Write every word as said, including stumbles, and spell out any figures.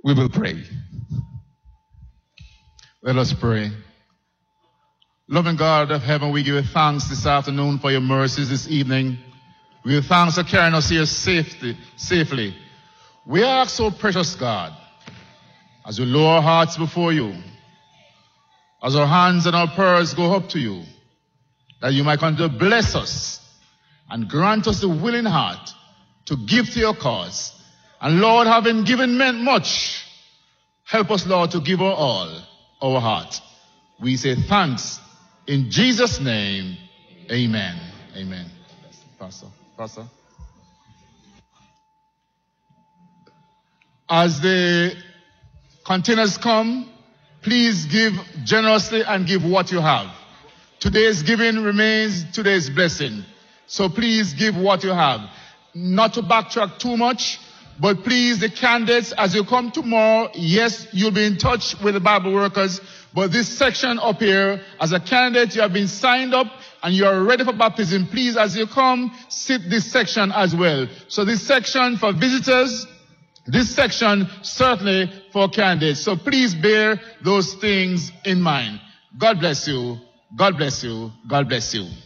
We will pray. Let us pray. Loving God of heaven, we give you thanks this afternoon for your mercies this evening. We give thanks for carrying us here safely, safely. We ask, oh precious God, as we lower our hearts before you, as our hands and our prayers go up to you, that you might come to bless us and grant us the willing heart to give to your cause. And Lord, having given men much, help us, Lord, to give our all, our heart. We say thanks in Jesus' name. Amen. Amen. Pastor, Pastor. As the containers come, please give generously and give what you have. Today's giving remains today's blessing. So please give what you have. Not to backtrack too much, but please, the candidates, as you come tomorrow, yes, you'll be in touch with the Bible workers, but this section up here, as a candidate, you have been signed up and you're ready for baptism. Please, as you come, sit this section as well. So this section for visitors, this section certainly for candidates. So please bear those things in mind. God bless you. God bless you. God bless you.